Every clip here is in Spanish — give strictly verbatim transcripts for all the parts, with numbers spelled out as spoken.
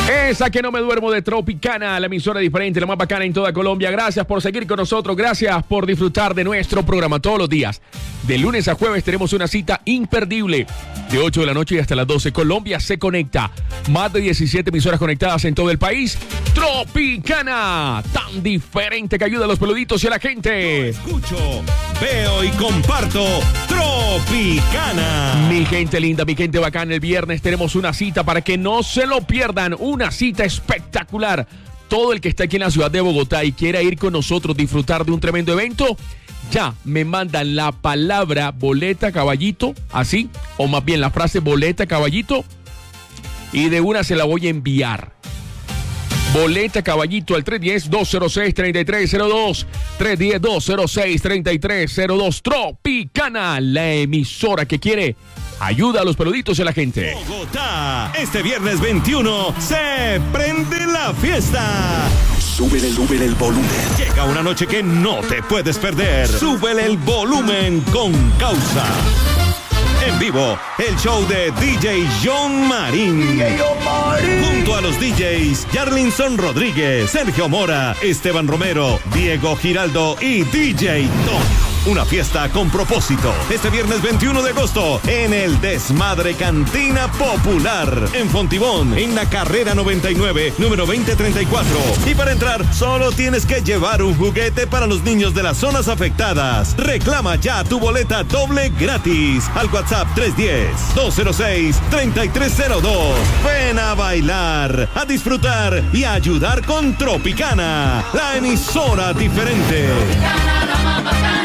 Esa que no me duermo de Tropicana, la emisora diferente, la más bacana en toda Colombia. Gracias por seguir con nosotros, gracias por disfrutar de nuestro programa todos los días. De lunes a jueves tenemos una cita imperdible. De ocho de la noche y hasta las doce, Colombia se conecta. Más de diecisiete emisoras conectadas en todo el país. Tropicana, tan diferente que ayuda a los peluditos y a la gente. Yo escucho, veo y comparto Tropicana. Mi gente linda, mi gente bacana, el viernes tenemos una cita para que no se lo pierdan. Una cita espectacular. Todo el que está aquí en la ciudad de Bogotá y quiera ir con nosotros, disfrutar de un tremendo evento, ya me mandan la palabra boleta caballito, así, o más bien la frase boleta caballito, y de una se la voy a enviar. Boleta caballito al tres uno cero, dos cero seis, tres tres cero dos, tres uno cero, dos cero seis, tres tres cero dos. Tropicana, la emisora que quiere ayuda a los peluditos y a la gente. Bogotá, este viernes veintiuno se prende la fiesta. Súbele, súbele el volumen. Llega una noche que no te puedes perder. Súbele el volumen con Causa. En vivo, el show de D J John Marín. D J John Marín. Junto a los D Js Yarlinson Rodríguez, Sergio Mora, Esteban Romero, Diego Giraldo y D J Tom. Una fiesta con propósito. Este viernes veintiuno de agosto en el Desmadre Cantina Popular. En Fontibón, en la carrera noventa y nueve, número veinte treinta y cuatro. Y para entrar, solo tienes que llevar un juguete para los niños de las zonas afectadas. Reclama ya tu boleta doble gratis al WhatsApp tres uno cero, dos cero seis, tres tres cero dos. Ven a bailar, a disfrutar y a ayudar con Tropicana, la emisora diferente. Tropicana, la más bacana.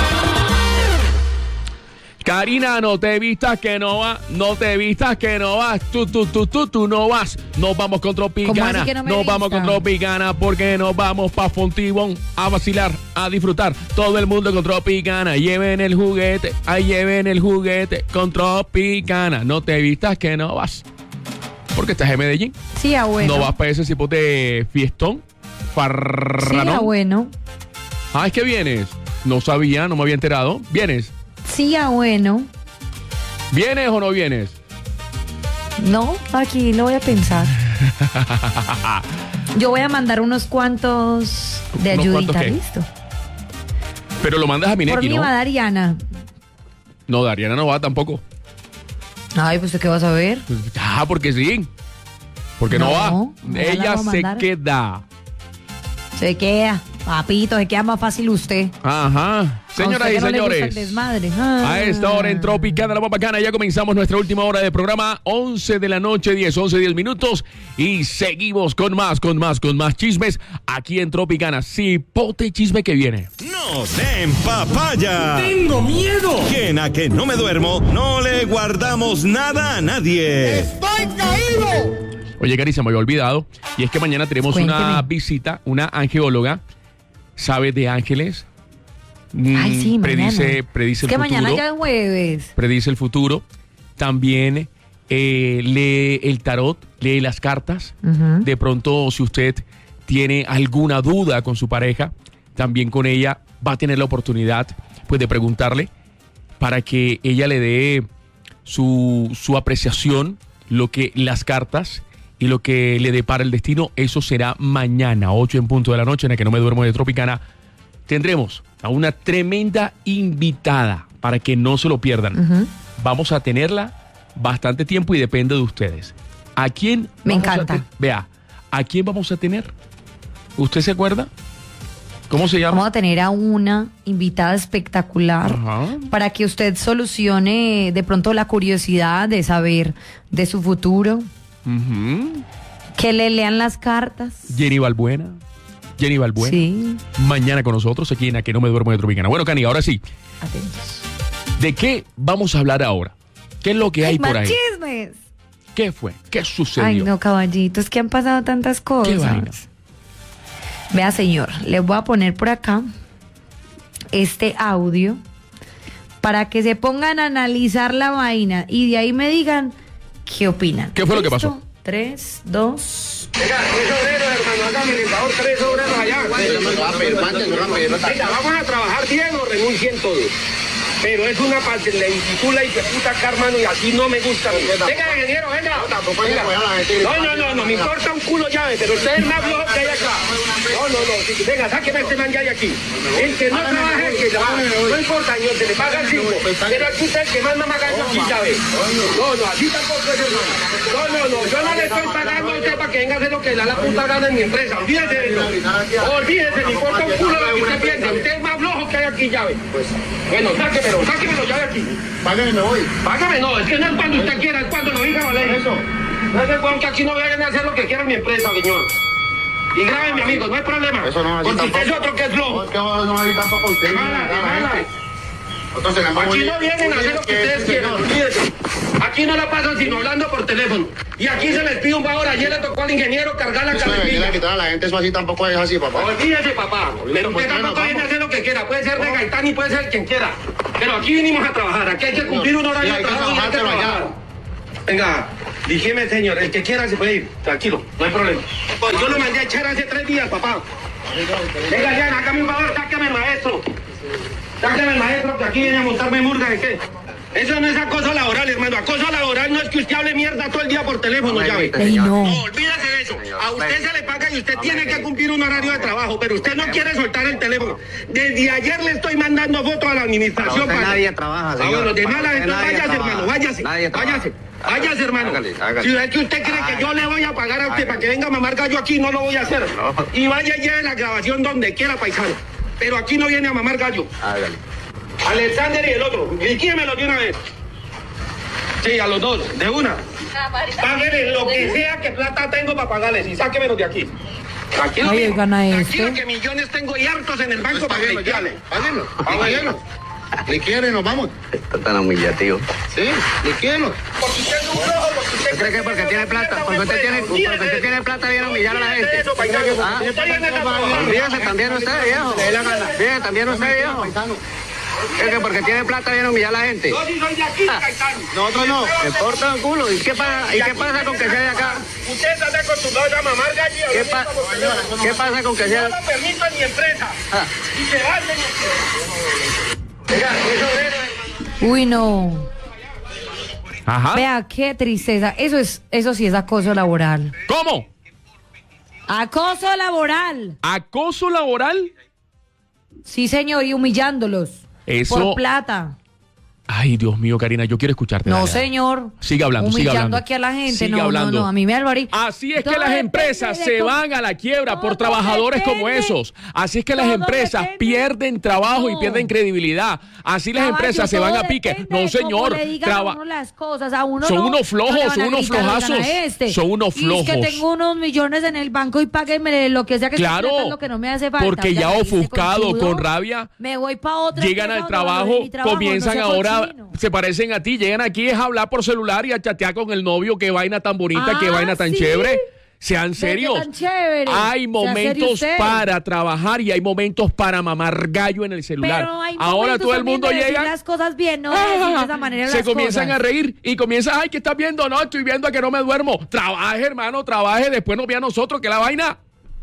Karina, no te vistas que no vas, no te vistas que no vas, tú, tú, tú, tú, tú no vas. Nos vamos con Tropicana, que no me nos vista? vamos con Tropicana porque nos vamos pa' Fontibón a vacilar, a disfrutar. Todo el mundo con Tropicana, lleven el juguete, ahí lleven el juguete con Tropicana. No te vistas que no vas, porque estás en Medellín. Sí, abuelo. No vas para ese tipo de fiestón, farranón. Sí, abuelo. Ah, es que vienes. No sabía, no me había enterado. ¿Vienes? Sí, abuelo. ¿Vienes o no vienes? No, aquí lo voy a pensar. Yo voy a mandar unos cuantos de ¿Unos ayudita, cuantos qué? listo. Pero lo mandas a Por Mineki, mí ¿no? va Dariana. No, Dariana no va tampoco. Ay, pues ¿qué vas a ver? Ah, porque sí. Porque no, No, va. no la Ella voy a se mandar. queda. Se queda, papito, se queda más fácil usted. Ajá. Señoras A y usted que no le gusta el señores. desmadre. Ah. A esta hora en Tropicana, la más bacana, ya comenzamos nuestra última hora de programa, once de la noche, diez, once, diez minutos, y seguimos con más, con más, con más chismes aquí en Tropicana. Cipote chisme que viene. ¡No den papaya! ¡Tengo miedo! Quien a que no me duermo, no le guardamos nada a nadie. ¡Estoy caído! Oye, Gary, se me había olvidado, y es que mañana tenemos una Cuénteme. visita, una angeóloga, sabe de ángeles. Mm, Ay, sí, predice, mañana. predice Es que el futuro. mañana ya es jueves. Predice el futuro. También eh, lee el tarot, lee las cartas. Ujú. De pronto, si usted tiene alguna duda con su pareja, también con ella va a tener la oportunidad, pues, de preguntarle para que ella le dé su, su apreciación, lo que las cartas y lo que le depara el destino. Eso será mañana, ocho en punto de la noche, en la que no me duermo de Tropicana. Tendremos a una tremenda invitada para que no se lo pierdan. Ujú. Vamos a tenerla bastante tiempo y depende de ustedes. ¿A quién? Me vamos a encanta. te- Vea, ¿a quién vamos a tener? ¿Usted se acuerda? ¿Cómo se llama? Vamos a tener a una invitada espectacular Ajá. para que usted solucione de pronto la curiosidad de saber de su futuro, Ujú. que le lean las cartas. Jenny Balbuena. Jenny Balbuena. Sí, Mañana con nosotros aquí en A Que No Me Duermo de Tropicana. Bueno, Cani, ahora sí. atentos. ¿De qué vamos a hablar ahora? ¿Qué es lo que hay ¡Ay, por más ahí? chismes! ¿Qué fue? ¿Qué sucedió? Ay, no, caballito, es que han pasado tantas cosas. ¿Qué vaina? Vea, señor, les voy a poner por acá este audio para que se pongan a analizar la vaina y de ahí me digan qué opinan. ¿Qué fue lo que ¿Listo? pasó? Tres, dos. Venga, tres obreros, hermano, hágame el favor, tres obreros allá. Venga, vamos a trabajar bien o renuncien todos. Pero es una parte, le intitula y que puta acá, hermano, y así no me gusta. Venga, ingeniero, venga. No, no, no, no, me importa un culo llave, pero usted es más flojo que hay acá. No, no, no, sí, venga, sáqueme este man que hay aquí. El que no trabaja, el que trabaja. No importa, señor, se le paga el cinco. Pero aquí usted es el que más mamagazo aquí, llave. No, no, así tampoco es, hermano. No, no, no, yo no le estoy pagando a usted para que venga a hacer lo que le da la puta gana en mi empresa. Olvídese de eso. Olvídese, me importa un culo lo que usted piensa. Usted es más flojo que hay aquí, llave. Bueno, sáquemelo, sáquemelo ya de aquí. Págame, me voy. Págame, no, es que no es cuando usted quiera, es cuando lo diga, vale. Eso. No es de cuando que aquí no vayan a hacer lo que quiera en mi empresa, señor. Y grabe, mi amigo, no hay problema. Eso no, así porque tampoco. usted es otro que es flojo. No, es que no hay tampoco usted. De mala, de mala. Entonces, Aquí no vienen a hacer lo que ustedes quieran, olvídese. Aquí no la pasan sino hablando por teléfono. Y aquí se les pide un favor. Ayer le tocó al ingeniero cargar la carretilla. quitar a la gente, eso así tampoco es así, papá. Olvídese, papá. Pero usted tampoco viene a hacer lo que quiera. Puede ser de Gaitán y puede ser quien quiera. Pero aquí vinimos a trabajar. Aquí hay que cumplir un horario de trabajo y hay que trabajar. Venga, dígeme, señor, el que quiera se puede ir. Tranquilo, no hay problema. Yo lo mandé a echar hace tres días, papá. Venga, ya, hágame un favor, sáqueme el maestro. Sáqueme el maestro, que aquí viene a montarme murga de qué. Eso no es acoso laboral, hermano. Acoso laboral no es que usted hable mierda todo el día por teléfono, llave. Ey, no. No, olvídese de eso. A usted se le paga y usted tiene que cumplir un horario de trabajo, pero usted no quiere soltar el teléfono. Desde ayer le estoy mandando fotos a la administración. Para nadie trabaja, señor. Ah, bueno, de mala, entonces Nadie váyase, trabaja. hermano, váyase. Nadie trabaja. Váyase. Váyase, hermano. Hágale, hágale. Si es que usted cree que yo le voy a pagar a usted para que venga a mamar gallo aquí, no lo voy a hacer. No. Y vaya y lleve la grabación donde quiera, paisano. Pero aquí no viene a mamar gallo. Hágale. Alexander y el otro, liquídemelo de una vez. Sí, a los dos, de una. Páguenle lo que sea que plata tengo para pagarles y sáquemelos de aquí. Tranquilo, Ay, mijo. gana Tranquilo este. que millones tengo y hartos en el banco para Páguenlo ya, limpiarle. páguenlo, Ah, bueno. páguenlo. Le quieren, nos vamos. Está tan humillativo. Sí, le quieren. Porque usted es un flojo, porque usted ¿Usted cree que porque tiene plata, porque usted tiene, porque usted tiene plata viene a humillar a la gente? Eso, paisano. ¿Ah? Usted viene a trabajar. Olvídese también usted, viejo. Fíjese también usted, viejo. Es que porque tiene plata viene a humillar a la gente. Yo sí soy de aquí, Caetano. Nosotros no. Le importa un culo. ¿Y qué pasa, y qué pasa con que sea de acá? Usted está acostumbrado a mamar gallo y a ¿Qué, hablar pa- por teléfono. ¿Qué pasa con que No sea? lo permito en mi empresa. Ah. Y se va, señor. Venga, eso es. Uy, no. Ajá. Vea, qué tristeza. Eso es, eso sí es acoso laboral. ¿Cómo? Acoso laboral. ¿Acoso laboral? Sí, señor, y humillándolos. Eso- Por plata. Ay, Dios mío, Karina, yo quiero escucharte. No, dale, dale. señor. Siga hablando, siga Humillando hablando. aquí a la gente. Siga no, hablando. no, no. A mí me alvarí. Así es que Todo las depende empresas de se cómo- van a la quiebra por Todo trabajadores como depende. esos. Así es que las Todo empresas depende. pierden trabajo y No. pierden credibilidad. Así las Caballo, empresas se todo van a pique. depende No, de cómo señor. le digan a Traba- uno las cosas. A uno Son no, unos flojos, no le van a son unos gritar, "Oigan a flojazos". este". Son unos Y es que flojos. tengo unos millones en el banco y páguenme lo que sea que Claro, esté lo que no me hace falta. porque ya me dice ofuscado, conchudo, con rabia, me voy para otra llegan empresa al donde trabajo, valore mi trabajo, comienzan no sea ahora, cochino. se parecen a ti, llegan aquí es a hablar por celular y a chatear con el novio, qué vaina tan bonita, Ah, qué vaina tan sí. chévere. Sean Ve, serios. qué tan chévere. Hay Sea momentos serio usted. para trabajar y hay momentos para mamar gallo en el celular. Pero hay Ahora momentos todo el también mundo de decir llega. las cosas bien, no Ah, de decir de esa manera se las comienzan cosas. a reír y comienzan, ay, ¿qué estás viendo? No, estoy viendo a que no me duermo. Trabaje, hermano, trabaje, después nos ve a nosotros, que la vaina.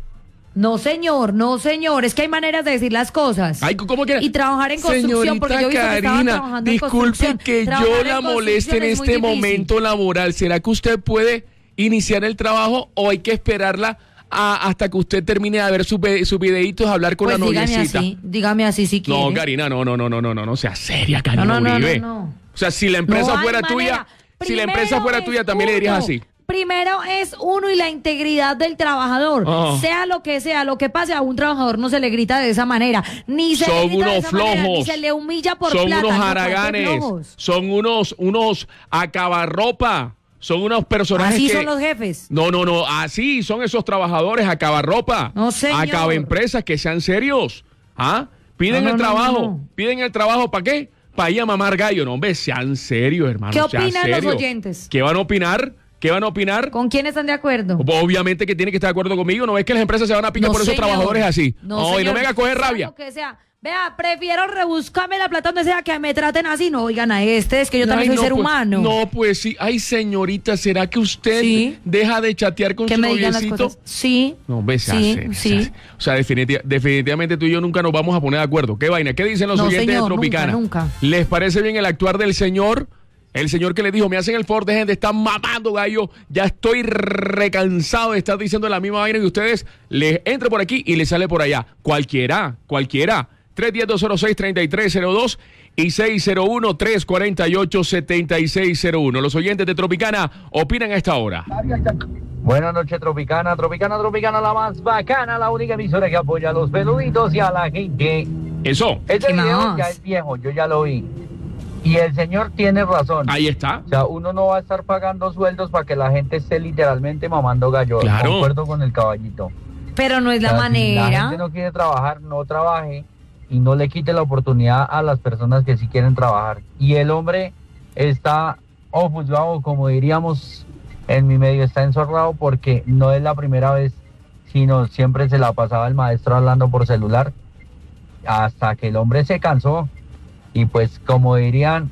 No, señor, no, señor. Es que hay maneras de decir las cosas. Ay, ¿cómo que? Y trabajar en construcción, porque yo he visto que estaban Karina, trabajando en disculpe construcción. que Trabajar yo en la moleste en construcción es muy este difícil. momento laboral. ¿Será que usted puede iniciar el trabajo o hay que esperarla a- hasta que usted termine de ver sus ve- sus videitos, hablar con Pues la dígame noviecita? así, dígame así si quiere. No, Karina, no, no, no, no, no, no, no sea seria, Karina No, no, no, Uribe. no, no. O sea, si la empresa No hay fuera manera. tuya, si la Primero empresa fuera es tuya, también le dirías uno. así. Primero es uno y la integridad del trabajador. Ah. Sea lo que sea, lo que pase, a un trabajador no se le grita de esa manera. Ni se Son le grita de unos esa manera, flojos. ni se le humilla por Son plata. unos no, ¿cuál de haraganes, flojos? son unos, unos acabarropa, son unos personajes Así que... son los jefes. No, no, no, así son esos trabajadores, acabarropa, No, señor. acabaempresas, que sean serios, ¿ah? Piden No, no, el no, trabajo, no, no. piden el trabajo, ¿para qué? Para ir a mamar gallo, no, hombre, sean serios, hermano. ¿Qué sean opinan los serios. oyentes? ¿Qué van a opinar? ¿Qué van a opinar? ¿Con quién están de acuerdo? Obviamente que tiene que estar de acuerdo conmigo, no es que las empresas se van a picar No, por esos señor. trabajadores así. No, No, y no señor. me haga coger Sea rabia. lo que sea. Vea, prefiero rebuscarme la plata donde sea que me traten así. No, oigan a este, es que yo también Ay, soy no, ser pues, humano. No, pues sí. Ay, señorita, ¿será que usted Sí. deja de chatear con que su me digan las noviecito? cosas. Sí. No, ves, Sí, hace, sí. hace. O sea, definitiva- definitivamente tú y yo nunca nos vamos a poner de acuerdo. ¿Qué vaina? ¿Qué dicen los No, oyentes señor, de Tropicana? nunca, nunca. ¿Les parece bien el actuar del señor? El señor que le dijo, me hacen el favor, dejen de estar mamando gallo, ya estoy recansado de estar diciendo la misma vaina que ustedes. Les entra por aquí y les sale por allá. Cualquiera, cualquiera. tres uno cero, dos cero seis, tres tres cero dos y seis cero uno, tres cuatro ocho, siete seis cero uno. Los oyentes de Tropicana opinan a esta hora. Buenas noches, Tropicana, Tropicana, Tropicana, la más bacana, la única emisora que apoya a los peluditos y a la gente. Eso, Ese ¿Qué video más? ya es viejo, yo ya lo vi. Y el señor tiene razón. ahí está. O sea, uno no va a estar pagando sueldos para que la gente esté literalmente mamando gallo. Claro. Concuerdo con el caballito. Pero no es O la sea, si manera. la gente no quiere trabajar, no trabaje y no le quite la oportunidad a las personas que sí quieren trabajar. Y el hombre está ofuscado, como diríamos en mi medio, está enzorrado porque no es la primera vez, sino siempre se la pasaba el maestro hablando por celular hasta que el hombre se cansó. Y pues, como dirían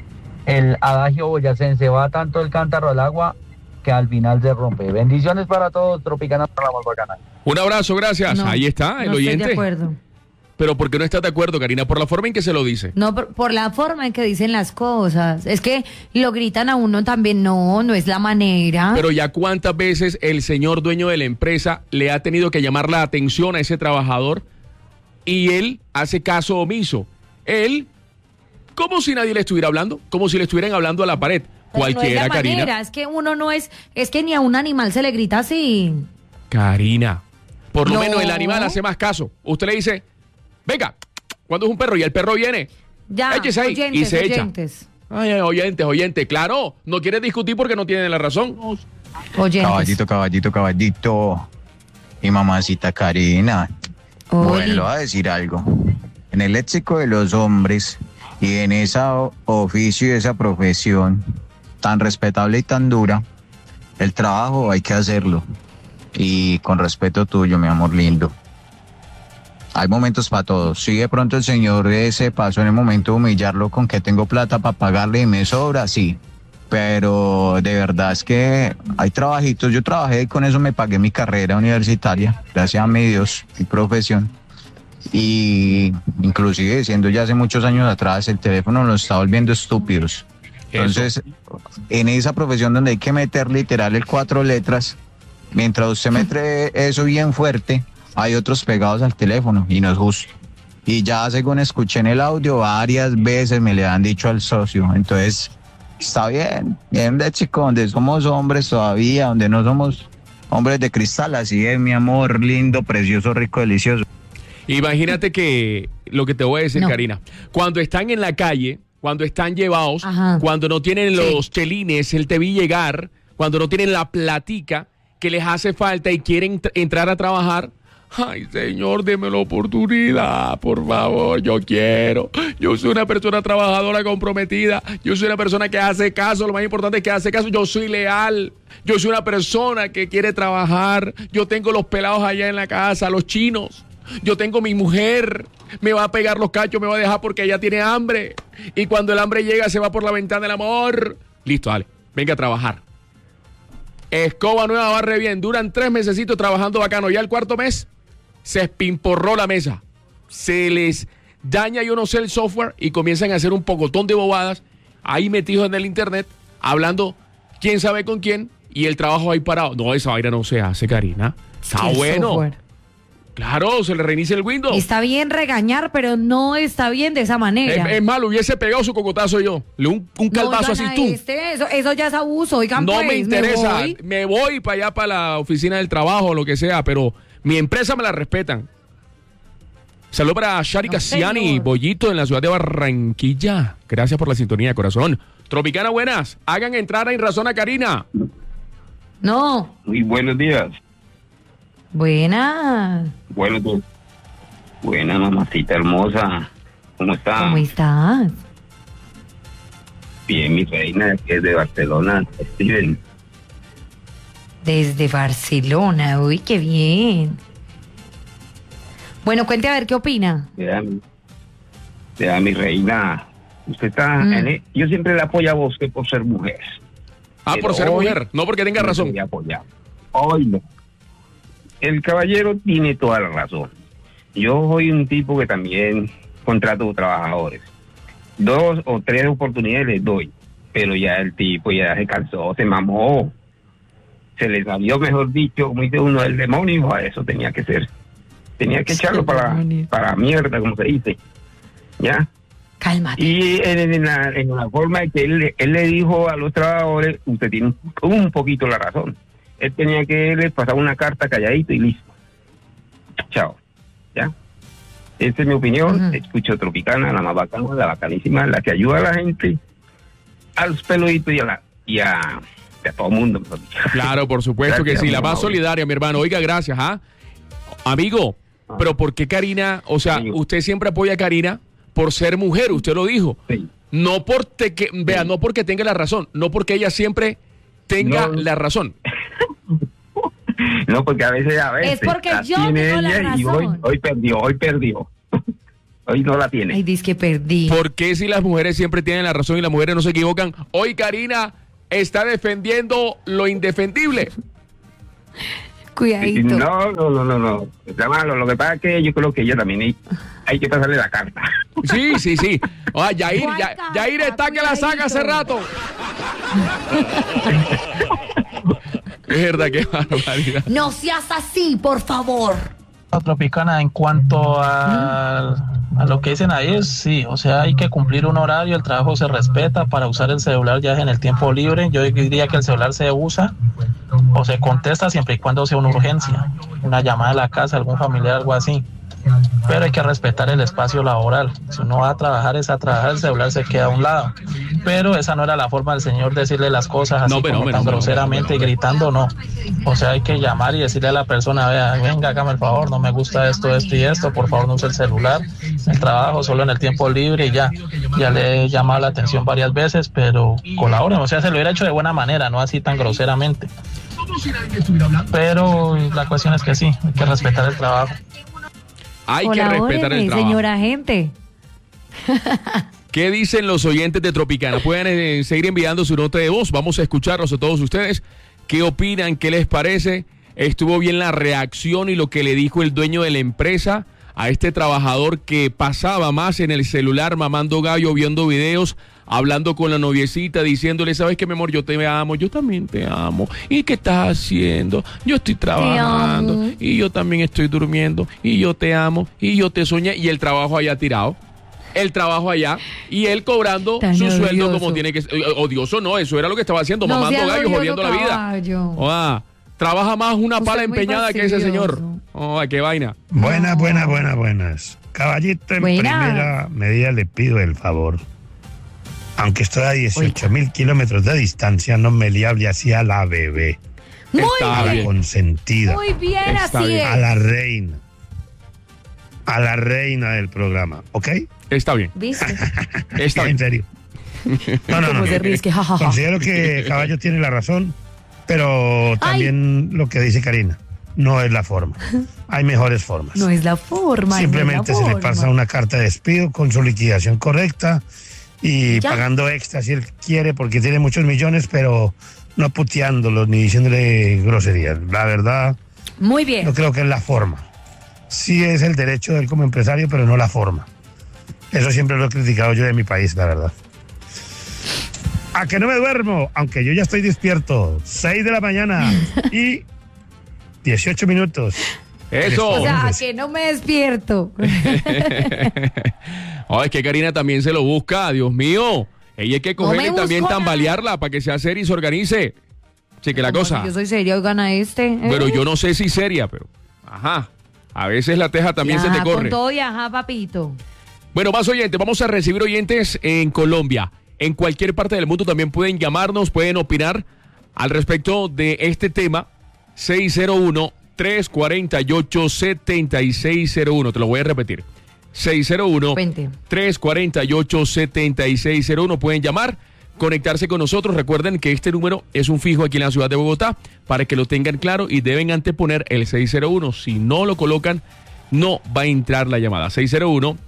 el adagio boyacense, va tanto el cántaro al agua que al final se rompe. Bendiciones para todos, Tropicana, para la más bacana. Un abrazo, gracias. No, ahí está, el no oyente. Estoy de acuerdo. Pero ¿por qué no estás de acuerdo, Karina? Por la forma en que se lo dice. No, por, por la forma en que dicen las cosas. Es que lo gritan a uno también. No, no es la manera. Pero ya cuántas veces el señor dueño de la empresa le ha tenido que llamar la atención a ese trabajador y él hace caso omiso. Él, como si nadie le estuviera hablando, como si le estuvieran hablando a la pared. Pero Cualquiera, no es la Karina. manera, es que uno no es, es que ni a un animal se le grita así. Karina, por lo No. menos el animal hace más caso. Usted le dice, venga, ¿cuándo es un perro? Y el perro viene. Ya, Échese ahí oyentes, y se oyentes, echa. Ay, ay, oyentes, oyentes. Claro, no quiere discutir porque no tiene la razón. oyentes. Caballito, caballito, caballito. Y mamacita Karina. Oli. Bueno, le voy a decir algo. En el léxico de los hombres y en ese oficio y esa profesión tan respetable y tan dura, el trabajo hay que hacerlo. Y con respeto tuyo, mi amor lindo. Hay momentos para todos. Si de pronto el señor se pasó en el momento de humillarlo con que tengo plata para pagarle y me sobra, sí. Pero de verdad es que hay trabajitos. Yo trabajé y con eso me pagué mi carrera universitaria, gracias a mi Dios, mi profesión. Y inclusive siendo ya hace muchos años atrás, el teléfono lo está volviendo estúpidos. Entonces, en esa profesión donde hay que meter literal el cuatro letras, mientras usted mete eso bien fuerte, hay otros pegados al teléfono y no es justo. Y ya según escuché en el audio, varias veces me le han dicho al socio. Entonces, está bien, bien de chico, donde somos hombres todavía, donde no somos hombres de cristal, así es, mi amor, lindo, precioso, rico, delicioso. Imagínate que lo que te voy a decir, No. Karina, cuando están en la calle, cuando están llevados, Ajá. cuando no tienen Sí. los chelines, el te vi llegar, cuando no tienen la platica que les hace falta y quieren t- entrar a trabajar, ay, señor, deme la oportunidad, por favor, yo quiero. Yo soy una persona trabajadora comprometida, yo soy una persona que hace caso, lo más importante es que hace caso, yo soy leal, yo soy una persona que quiere trabajar, yo tengo los pelados allá en la casa, los chinos. Yo tengo mi mujer, me va a pegar los cachos, me va a dejar porque ella tiene hambre. Y cuando el hambre llega, se va por la ventana del amor. Listo, dale, venga a trabajar. Escoba nueva, barre bien. Duran tres mesecitos trabajando bacano. Ya el cuarto mes, se espimporró la mesa. Se les daña, yo no sé, el software y comienzan a hacer un pocotón de bobadas ahí metidos en el internet, hablando quién sabe con quién y el trabajo ahí parado. No, esa vaina no se hace, Karina. Está El bueno. software. Claro, se le reinicia el Windows. Está bien regañar, pero no está bien de esa Es, manera. es malo, hubiese pegado su cocotazo yo. Le un, un calvazo no, así oigan a tú. este, eso, eso ya es abuso, oigan, No pues, me interesa. voy. Me voy para allá, para la oficina del trabajo, lo que sea, pero mi empresa me la respetan. Saludos para Shari No, Cassiani, señor. Bollito, en la ciudad de Barranquilla. Gracias por la sintonía, corazón. Tropicana, buenas. Hagan entrar en razón a Karina. No, Muy buenos días. buena. Buenos días. Buena mamacita hermosa. ¿Cómo está? ¿Cómo estás? Bien, mi reina, que es de Barcelona, Steven. Desde Barcelona, uy, qué bien. Bueno, cuente a ver qué opina. Vean, Ya, mi reina, usted está... Mm. en el- yo siempre le apoyo a usted por ser mujer. Ah, Pero por ser hoy mujer, no porque tenga no razón. debería apoyar. Hoy no. El caballero tiene toda la razón. Yo soy un tipo que también contrato trabajadores. Dos o tres oportunidades les doy, pero ya el tipo ya se cansó, se mamó. Se le salió, mejor dicho, como dice uno, el demonio. A eso tenía que ser. Tenía que echarlo para, para mierda, como se dice. ¿Ya? Cálmate. Y en, en la, en la forma de que él, él le dijo a los trabajadores, usted tiene un, un poquito la razón. Él tenía que les pasar una carta calladito y listo. Chao. ¿Ya? Esa es mi opinión. Ujú. Escucho Tropicana, la más bacana, la bacanísima, la que ayuda a la gente, a los peluditos y a, la, y a, y a todo el mundo. mejor dicho. Claro, por supuesto Gracias, que sí, la mi más amor. solidaria, mi hermano. Oiga, gracias, ¿ah? Amigo, pero ¿por qué Karina? O sea, Amigo. usted siempre apoya a Karina por ser mujer, usted lo dijo. Sí. No por te que, vea, Sí. no porque tenga la razón, no porque ella siempre tenga No. la razón. No, porque a veces, a veces. Es porque la yo tiene tengo la ella y hoy, razón. hoy perdió, hoy perdió. Hoy no la tiene. Ay, dice que perdí. ¿Por qué si las mujeres siempre tienen la razón y las mujeres no se equivocan? Hoy Karina está defendiendo lo indefendible. Cuidadito. No, no, no, no, no. Está malo. Lo que pasa es que yo creo que ella también hay, hay que pasarle la carta. Sí, sí, sí. Ah, Yair, ¿Cuál ya, carta? Yair está que la saca hace rato. Es verdad, qué barbaridad. No seas así, por favor. Tropicana, en cuanto a, a lo que dicen ahí, es sí, o sea, hay que cumplir un horario, el trabajo se respeta, para usar el celular ya es en el tiempo libre. Yo diría que el celular se usa o se contesta siempre y cuando sea una urgencia, una llamada a la casa, algún familiar, algo así. Pero hay que respetar el espacio laboral. Si uno va a trabajar, es a trabajar, el celular se queda a un lado. Pero esa no era la forma del señor decirle las cosas así No, pero, como pero, tan pero, groseramente pero, pero, y gritando, no. O sea, hay que llamar y decirle a la persona, vea, venga, hágame el favor, no me gusta esto, esto y esto, por favor no use el celular, el trabajo solo en el tiempo libre y ya. Ya le he llamado la atención varias veces, pero colaboren, o sea, se lo hubiera hecho de buena manera, no así tan groseramente. Pero la cuestión es que sí, hay que respetar el trabajo. Hay que respetar el Colabóreme, trabajo. señora gente. ¿Qué dicen los oyentes de Tropicana? Pueden eh, seguir enviando su nota de voz. Vamos a escucharlos a todos ustedes. ¿Qué opinan? ¿Qué les parece? ¿Estuvo bien la reacción y lo que le dijo el dueño de la empresa a este trabajador que pasaba más en el celular mamando gallo, viendo videos, hablando con la noviecita, diciéndole, ¿sabes qué, mi amor? Yo te amo, yo también te amo. ¿Y qué estás haciendo? Yo estoy trabajando amo. y yo también estoy durmiendo y yo te amo y yo te soñé. Y el trabajo allá tirado. El trabajo allá y él cobrando Tan su sueldo odioso. como tiene que ser. Eh, Odioso no, eso era lo que estaba haciendo, No mamando seas gallo, odioso, jodiendo la vida. caballo. Oa, trabaja más una Usted pala es muy empeñada que ese señor. fastidioso. Oa, qué vaina. Buenas, buenas, buenas, buenas. Caballito, en Buenas. primera medida le pido el favor. Aunque estoy a dieciocho mil kilómetros de distancia, no me le hable así a la bebé, Muy Está a la bien. consentida, Muy bien, Está así bien. a es. la reina, a la reina del programa, ¿ok? Está bien. ¿Viste? Está En bien. serio. No, no, no. Como se ríe, es que jajaja. Considero que Caballo tiene la razón, pero también lo que dice Karina, no es la forma. Hay mejores formas. No es la forma. Simplemente no es se la le pasa forma. una carta de despido con su liquidación correcta y Ya. pagando extra si él quiere porque tiene muchos millones, pero no puteándolos ni diciéndole groserías. La verdad, Muy bien. no creo que es la forma. Sí es el derecho de él como empresario, pero no la forma. Eso siempre lo he criticado yo de mi país, la verdad. A que no me duermo, aunque yo ya estoy despierto. seis de la mañana y dieciocho minutos. Eso. O sea, Hombres. que no me despierto. Oh, es que Karina también se lo busca, Dios mío. Ella hay que cogerle me y también busco nada. tambalearla para que sea seria y se organice. Sí, que la Como cosa. si Yo soy seria, gana este. ¿eh? Pero yo no sé si seria, pero. Ajá. A veces la teja también se Ajá, te corre. Con todo y ajá, papito. Bueno, más oyentes, vamos a recibir oyentes en Colombia. En cualquier parte del mundo también pueden llamarnos, pueden opinar al respecto de este tema. seis cero uno, tres cuatro ocho, siete seis cero uno. Te lo voy a repetir. seis cero uno, Cuente. tres cuatro ocho, siete seis cero uno. Pueden llamar, conectarse con nosotros. Recuerden que este número es un fijo aquí en la ciudad de Bogotá para que lo tengan claro y deben anteponer el seis cero uno. Si no lo colocan, no va a entrar la llamada. seis cero uno,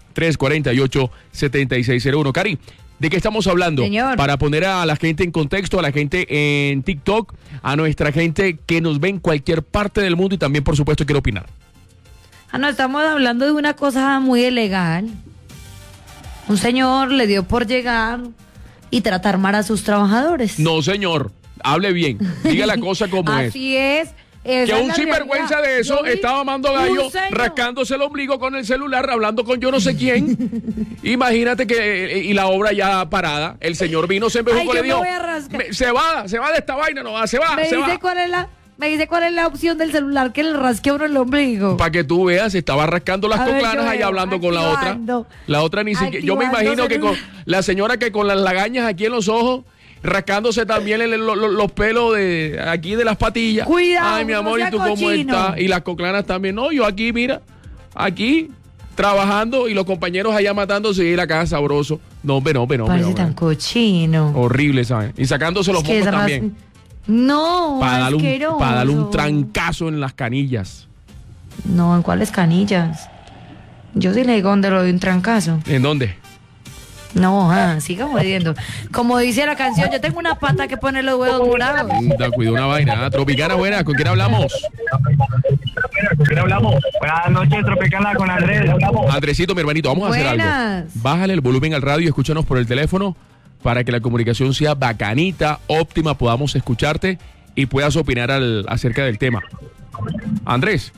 tres cuatro ocho, siete seis cero uno. Cari, ¿de qué estamos hablando? Señor. Para poner a la gente en contexto, a la gente en TikTok, a nuestra gente que nos ve en cualquier parte del mundo y también, por supuesto, quiere opinar. Ah, no, estamos hablando de una cosa muy ilegal. Un señor le dio por llegar y tratar mal a sus trabajadores. No, señor, hable bien, diga la cosa como es. Así es. Esa Que es un la sinvergüenza realidad. de eso Yo vi estaba mamando gallo, un señor- rascándose el ombligo con el celular, hablando con yo no sé quién. Imagínate que, y la obra ya parada, el señor vino, se Ay, embejucó, yo le me dijo, voy a rascar. "Me- se va, se va de esta vaina, no va, se va, Me se dice va. cuál es la, me dice cuál es la opción del celular que le rasque a uno el ombligo. Para que tú veas, estaba rascando las A ver, coclanas yo ahí veo, hablando con la otra. activando, La otra ni siquiera. Yo me imagino que con activándose. la señora que con las lagañas aquí en los ojos, rascándose también el- el- lo- lo- los pelos de aquí de las patillas. Cuidado, Ay, mi no amor, ¿y sea tú cómo cochino. estás? Y las coclanas también. No, yo aquí, mira, aquí trabajando y los compañeros allá matándose y la casa sabroso. No, hombre, no, hombre, no, hombre, Parece no, tan hombre. cochino. Horrible, ¿sabes? Y sacándose los Es que mocos esa raza- también. No, Para darle, un, asqueroso. para darle un trancazo en las canillas. No, ¿en cuáles canillas? Yo sí le digo dónde lo doy un trancazo. ¿En dónde? No, ah, siga mordiendo. Como dice la canción, yo tengo una pata que pone los huevos morados. Da, cuidado una vaina. Ah, Tropicana buena, ¿con quién hablamos? ¿Con quién hablamos? Buenas noches, Tropicana, con Andrés. Andresito, mi hermanito, vamos a hacer algo. Buenas. Bájale el volumen al radio y escúchanos por el teléfono para que la comunicación sea bacanita, óptima, podamos escucharte y puedas opinar al, acerca del tema. Andrés.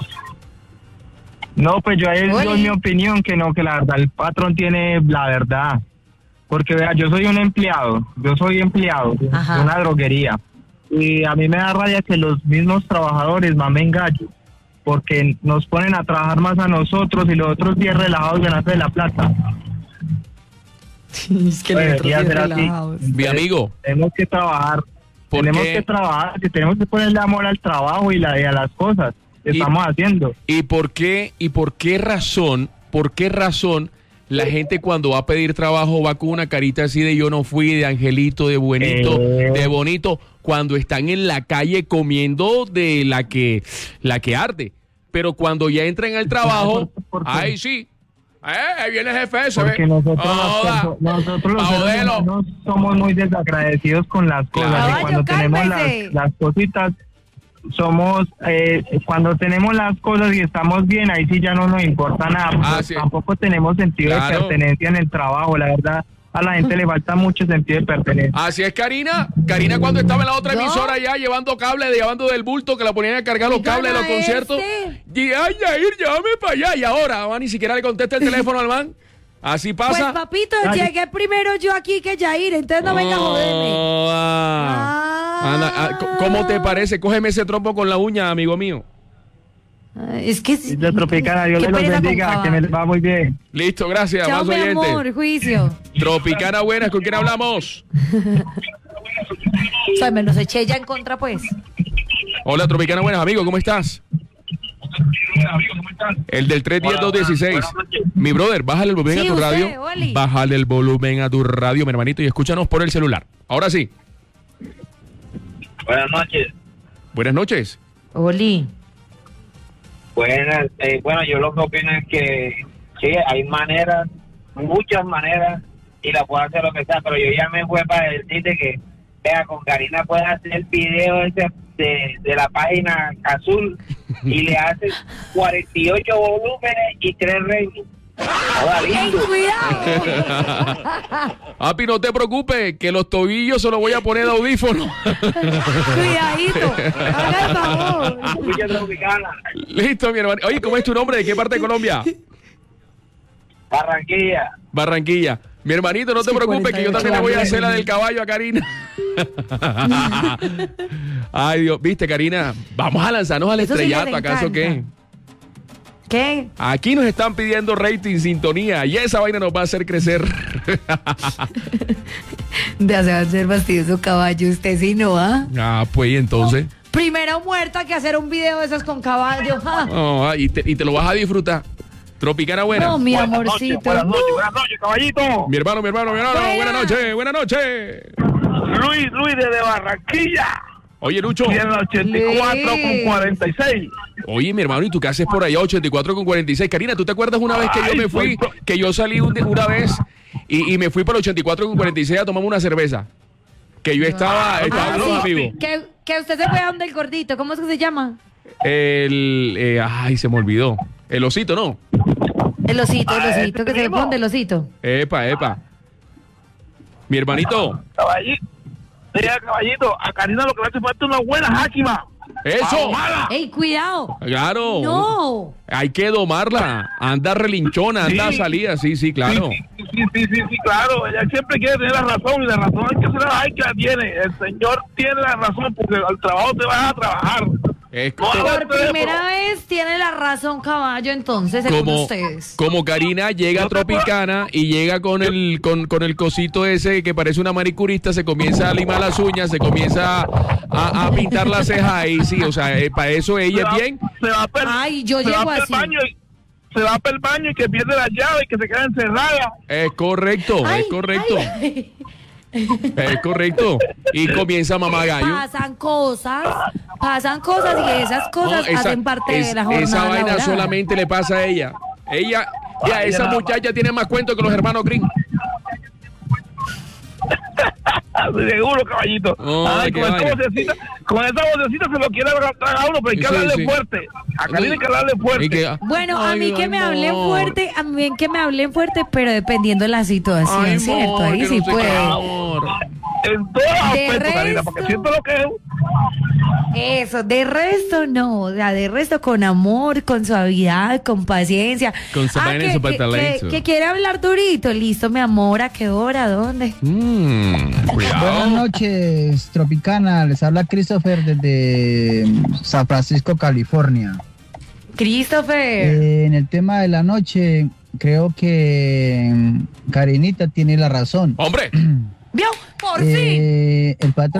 No, pues yo ahí Oli. doy mi opinión, que no, que la verdad el patrón tiene la verdad. Porque vea, yo soy un empleado, yo soy empleado Ajá. de una droguería. Y a mí me da rabia que los mismos trabajadores mamen gallo, porque nos ponen a trabajar más a nosotros y los otros bien relajados ganando de la plata. Es que Pues, nosotros debería bien ser así. relajados. Mi amigo. Tenemos que trabajar, ¿Por tenemos qué? que trabajar, que tenemos que ponerle amor al trabajo y, la, y a las cosas que Y- estamos haciendo. ¿Y por qué, y por qué razón, por qué razón la gente cuando va a pedir trabajo va con una carita así de yo no fui, de angelito, de buenito, Eh. de bonito, cuando están en la calle comiendo de la que, la que arde? Pero cuando ya entran al trabajo, ¿Por qué? ay sí, eh, ahí viene el jefe, se Porque ve. nosotros, las Joda. perso- nosotros los Pa' seres joderlo. humanos somos muy desagradecidos con las cosas. Claro. Y cuando Caballo, tenemos cálmese. las, las cositas, somos, eh, cuando tenemos las cosas y estamos bien, ahí sí ya no nos importa nada. Porque Ah, sí. tampoco tenemos sentido Claro. de pertenencia en el trabajo. La verdad, a la gente le falta mucho sentido de pertenencia. Así es, Karina. Karina cuando estaba en la otra ¿No? emisora ya llevando cables, llevando del bulto, que la ponían a cargar los Oigan cables de los a conciertos. este. Y ay, Yair, llévame para allá. Y ahora, man, ni siquiera le contesta el teléfono al man. Así Pues pasa. papito, Ay. llegué primero yo aquí que Yair, entonces no venga a joderme. Oh, ah. Ah. Anda, ah, c- ¿cómo te parece? Cógeme ese trompo con la uña, amigo mío. Ay, Es que Y de Tropicana, Dios qué les los pereza con bendiga, que caballo. me les va muy bien. Listo, gracias. Chao, Más mi oyente. amor, juicio. Tropicana buenas, ¿con quién hablamos? O sea, me los eché ya en contra, pues. Hola, Tropicana buenas, amigo, ¿cómo estás? El del tres diez dos dieciséis. Mi brother, bájale el volumen Sí, a tu usted, radio. Oli. Bájale el volumen a tu radio, mi hermanito, y escúchanos por el celular. Ahora sí. Buenas noches. Buenas noches. Oli. Buenas, eh, bueno, yo lo que opino es que sí, hay maneras, muchas maneras, y la puedo hacer lo que sea, pero yo ya me fue para decirte que, vea, con Karina puedes hacer el video ese de, de la página azul y le haces cuarenta y ocho volúmenes y tres remix. Joda, ¡Ey, lindo. cuidado! Api, no te preocupes, que los tobillos se los voy a poner de audífono. Cuidadito. Haga el favor. Escucha Tropicana, Listo, mi hermano. Oye, ¿cómo es tu nombre? ¿De qué parte de Colombia? Barranquilla. Barranquilla. Mi hermanito, no te Sí, preocupes, que yo también le voy a hacer la del cuarenta y caballo a Karina. Ay, Dios. Viste, Karina, vamos a lanzarnos al Eso sí les estrellato, ¿acaso qué? encanta. ¿Qué? Aquí nos están pidiendo rating, sintonía, y esa vaina nos va a hacer crecer. De hacer fastidioso caballo, usted sí no, ¿ah? Ah, pues, y entonces. Primero muerta que hacer un video de esos con caballo. ¿ah? Oh, ah, y, te, y te lo vas a disfrutar. Tropicana buena. No, mi Buenas amorcito. noches, buenas noches, buenas noches, caballito. Mi hermano, mi hermano, mi hermano. Buenas. Buenas noches, buenas noches. Luis, Luis desde Barranquilla. Oye, Lucho. Y en la ochenta y cuatro con cuarenta y seis. Oye, mi hermano, ¿y tú qué haces por allá? ochenta y cuatro con cuarenta y seis. Karina, ¿tú te acuerdas una vez que yo Ay, me fui, soy- que yo salí un- una vez y, y me fui para el ochenta y cuatro con cuarenta y seis a tomar una cerveza? Que yo estaba, estaba Ah, con los sí, amigos. que, que usted se fue a donde el gordito, ¿cómo es que se llama? El, eh, ay, se me olvidó. El osito, ¿no? El osito, el Ah, osito, que se le primo. pone el osito. Epa, epa. Mi hermanito. Caballito, diga, caballito, a Karina lo que le hace falta es una buena jáquima. ¡Eso! ¡Ey, cuidado! Claro. ¡No! Hay que domarla. Anda relinchona, anda Sí. salida. Sí, sí, claro. Sí, sí, sí, sí, sí, claro. Ella siempre quiere tener la razón y la razón hay que se la hay que la tiene. El señor tiene la razón porque al trabajo te vas a trabajar. Es No, co- Por no, pero- primera vez tiene la razón caballo, entonces, según como, ustedes. como Karina llega a Tropicana y llega con el con, con el cosito ese que parece una manicurista, se comienza a limar las uñas, se comienza a, a pintar las cejas y sí, o sea, eh, para eso ella es bien. Se va per- Ay, yo se llego va pel así. baño y se va para el baño y que pierde la llave y que se queda encerrada. Es correcto, Ay, es correcto, ay, es correcto. Y comienza mamá gallo. pasan cosas, pasan cosas y esas cosas No, esa- hacen parte es- de la jornada Esa vaina laboral. solamente le pasa a ella. Ella, ya, esa muchacha tiene más cuento que los hermanos Green. Seguro, caballito. Oh, Ay, qué con, esa vaina. vocecita, con esa vocecita se lo quiere tragar a uno, pero hay que Sí, hablarle sí. fuerte. A Karina hay que hablarle fuerte. Y que- Bueno, a Ay, mí que ay, me hablen amor. fuerte, a mí que me hablen fuerte, pero dependiendo de la situación, Ay, ¿cierto? amor, Ahí que sí no sé qué, puedo. amor. En todos los De aspectos, Karina, resto- porque siento lo que es. Eso, de resto no, o sea, de resto con amor, con suavidad, con paciencia. Con su vaina y que, su que, patalento. que, que quiere hablar durito, listo, mi amor, ¿a qué hora? ¿Dónde? Mm, Buenas cuidado. noches, Tropicana. Les habla Christopher desde San Francisco, California. Christopher. Eh, en el tema de la noche, creo que mm, Karinita tiene la razón. Hombre. ¿Vio? Por fin. Eh, el patrón